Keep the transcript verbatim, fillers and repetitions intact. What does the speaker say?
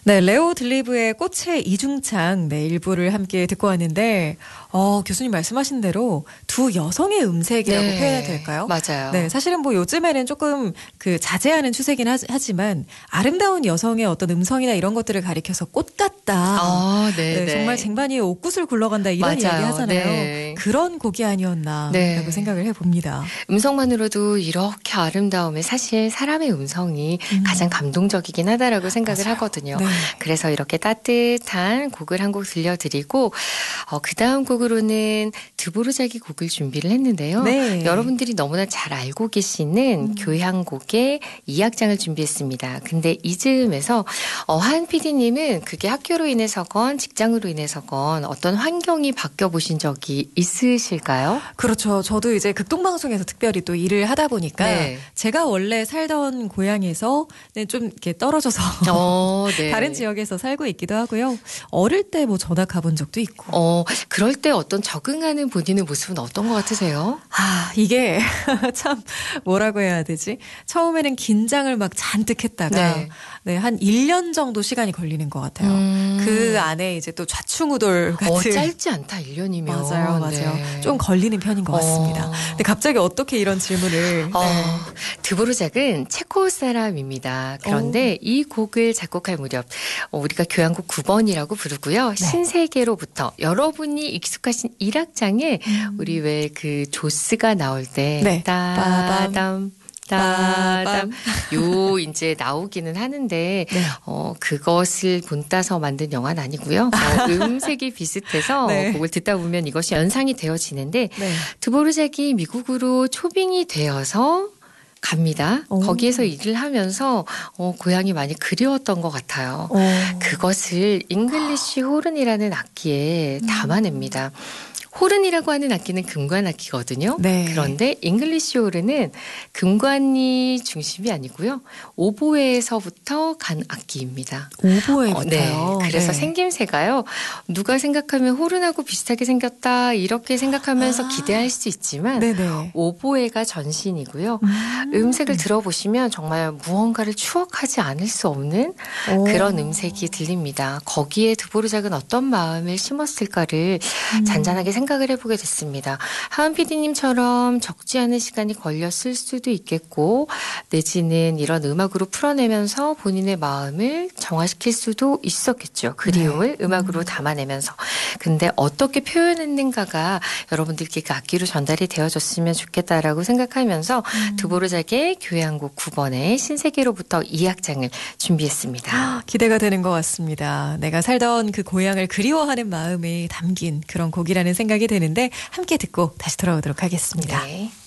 네, 레오 들리브의 꽃의 이중창 네, 일부를 함께 듣고 왔는데 어, 교수님 말씀하신 대로 두 여성의 음색이라고 네, 표현해야 될까요? 맞아요. 네, 사실은 뭐 요즘에는 조금 그 자제하는 추세긴 하, 하지만 아름다운 여성의 어떤 음성이나 이런 것들을 가리켜서 꽃 같다. 아, 네, 네, 네. 정말 쟁반 위에 옷구슬 굴러간다 이런 맞아요. 이야기 하잖아요. 네. 그런 곡이 아니었나라고 네. 생각을 해봅니다. 음성만으로도 이렇게 아름다움에 사실 사람의 음성이 음. 가장 감동적이긴 하다라고 생각을 맞아요. 하거든요. 네. 그래서 이렇게 따뜻한 곡을 한 곡 들려드리고 어, 그 다음 곡으로는 드보르자기 곡을 준비를 했는데요. 네. 여러분들이 너무나 잘 알고 계시는 음. 교향곡의 이 악장을 준비했습니다. 근데 이 즈음에서 어, 한 피디님은 그게 학교로 인해서건 직장으로 인해서건 어떤 환경이 바뀌어보신 적이 있으실까요? 그렇죠. 저도 이제 극동방송에서 특별히 또 일을 하다 보니까 네. 제가 원래 살던 고향에서 좀 이렇게 떨어져서 어, 네. 다른 지역에서 살고 있기도 하고요. 어릴 때 뭐 전학 가본 적도 있고. 어, 그럴 때 어떤 적응하는 본인의 모습은 어떤 것 같으세요? 아, 이게 참 뭐라고 해야 되지? 처음에는 긴장을 막 잔뜩 했다가 네. 네, 한 일 년 정도 시간이 걸리는 것 같아요. 음. 그 안에 이제 또 좌충우돌 같은. 어, 짧지 않다, 일 년이면. 맞아요, 맞아요. 네. 좀 걸리는 편인 것 같습니다. 어. 근데 갑자기 어떻게 이런 질문을. 어, 네. 드보르작은 체코 사람입니다. 그런데 오. 이 곡을 작곡할 무렵 어, 우리가 교향곡 구 번이라고 부르고요. 네. 신세계로부터 여러분이 익숙하신 일 악장에 음. 우리 왜 그 조스가 나올 때 네. 따담 따담 빠밤. 요 이제 나오기는 하는데 네. 어 그것을 본따서 만든 영화는 아니고요. 어, 음색이 비슷해서 네. 곡을 듣다 보면 이것이 연상이 되어지는데 네. 드보르작이 미국으로 초빙이 되어서 갑니다. 오. 거기에서 일을 하면서 어, 고향이 많이 그리웠던 것 같아요. 오. 그것을 잉글리쉬 호른이라는 악기에 음. 담아냅니다. 호른이라고 하는 악기는 금관 악기거든요. 네. 그런데 잉글리쉬 호른은 금관이 중심이 아니고요. 오보에서부터 간 악기입니다. 오보에부터요. 어, 네. 그래서 네. 생김새가요. 누가 생각하면 호른하고 비슷하게 생겼다 이렇게 생각하면서 아. 기대할 수 있지만 네네. 오보에가 전신이고요. 음. 음색을 들어보시면 정말 무언가를 추억하지 않을 수 없는 오. 그런 음색이 들립니다. 거기에 드보르작은 어떤 마음을 심었을까를 음. 잔잔하게 생각을 해보게 됐습니다. 하은 피디님처럼 적지 않은 시간이 걸렸을 수도 있겠고 내지는 이런 음악으로 풀어내면서 본인의 마음을 정화시킬 수도 있었겠죠. 그리움을 네. 음악으로 음. 담아내면서. 근데 어떻게 표현했는가가 여러분들께 그 악기로 전달이 되어졌으면 좋겠다라고 생각하면서 음. 드보르작의 교향곡 구 번의 신세계로부터 이 악장을 준비했습니다. 기대가 되는 것 같습니다. 내가 살던 그 고향을 그리워하는 마음이 담긴 그런 곡이라는 생각이 드는데 함께 듣고 다시 돌아오도록 하겠습니다. 네.